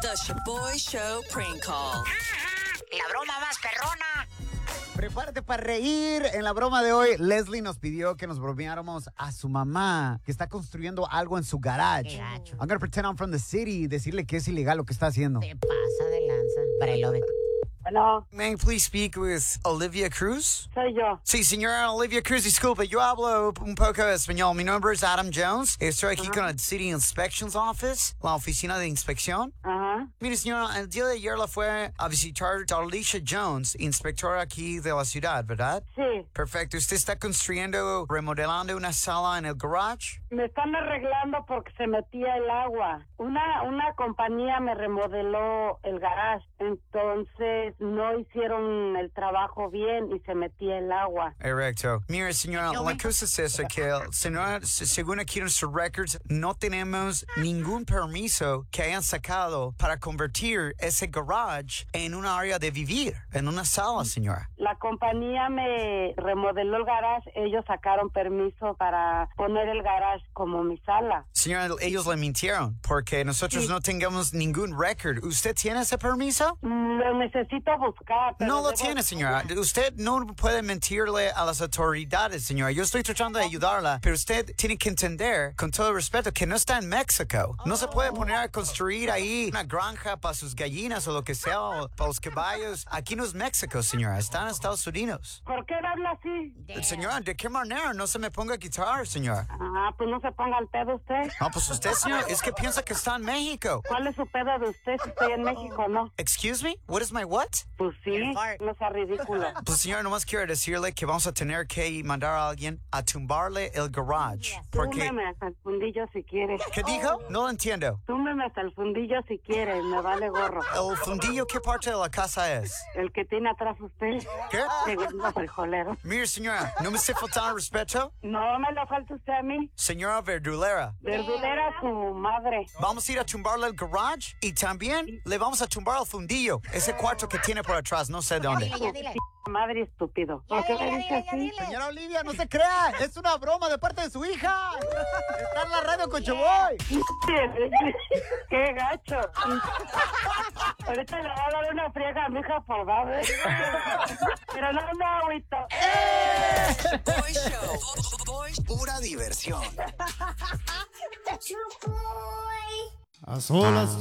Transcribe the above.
The Shaboy Show Prank Call. La broma más perrona. Prepárate para reír. En la broma de hoy, Leslie nos pidió que nos bromeáramos a su mamá, que está construyendo algo en su garage. Qué gacho. I'm gonna pretend I'm from the city y decirle que es ilegal lo que está haciendo. Te pasa de lanza. But I love it. Bueno, May I please speak with Olivia Cruz? soy yo. Sí, señora Olivia Cruz, disculpe, yo hablo un poco de español. Mi nombre es Adam Jones. Estoy aquí con el City Inspections Office, la oficina de inspección. Ajá. Mire, señora, el día de ayer la fue a visitar Darlisha Jones, inspectora aquí de la ciudad, ¿verdad? Sí, Perfecto. ¿Usted está construyendo, remodelando una sala en el garage? me están arreglando porque se metía el agua. Una compañía me remodeló el garage, entonces no hicieron el trabajo bien y se metía el agua. Correcto. Mire, señora, la cosa es esa, que señora, según aquí nuestros records, no tenemos ningún permiso que hayan sacado para convertir ese garage en un área de vivir, en una sala, señora. La compañía me remodeló el garage, ellos sacaron permiso para poner el garage como mi sala. Señora, ellos le mintieron porque nosotros no tengamos ningún record. ¿Usted tiene ese permiso? Lo necesito buscar. pero No lo debo- tiene, señora. Usted no puede mentirle a las autoridades, señora. Yo estoy tratando de ayudarla, pero usted tiene que entender, con todo respeto, que no está en México. No se puede poner a construir ahí una granja para sus gallinas o lo que sea, o para los caballos. Aquí no es México, señora. Está en Estados Unidos. ¿Por qué me habla así? Señora, ¿de qué manera? No se me ponga a quitar, señora. Ah, pues no se ponga al pedo usted. No, pues usted, señora, es que piensa que está en México. ¿Cuál es su pedo de usted si estoy en México o no? Excuse me? What is my what? Pues sí, no sea ridículo. Pues señora, nomás quiero decirle que vamos a tener que mandar a alguien a tumbarle el garage. Porque... Túmbeme hasta el fundillo si quieres. ¿Qué dijo? No lo entiendo. Túmbeme hasta el fundillo si quieres, me vale gorro. ¿El fundillo qué parte de la casa es? El que tiene atrás usted. ¿Qué? Segundo frijolero. Mire, señora, ¿no me esté faltando respeto? No me lo falta usted a mí. Señora verdulera, Verdulera su madre. vamos a ir a tumbarle el garage y también le vamos a tumbar el fundillo. Ese cuarto que tiene por atrás, no sé dónde. Ya dile. Madre estúpido. ¿Por qué me dice así? Señora Olivia, no se crea. Es una broma de parte de su hija. Está en la radio con Chaboy. ¡Qué gacho! Ahorita le voy a dar una friega a mi hija por darle. Pero no me agüito. Shaboy Show. Shaboy Pura diversión. A solas